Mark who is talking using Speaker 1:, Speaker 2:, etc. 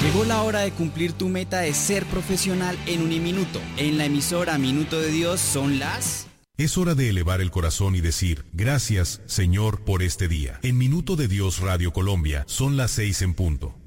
Speaker 1: Llegó la hora de cumplir tu meta de ser profesional en Uniminuto. En la emisora Minuto de Dios son las...
Speaker 2: Es hora de elevar el corazón y decir, gracias, Señor, por este día. En Minuto de Dios Radio Colombia son las 6 en punto.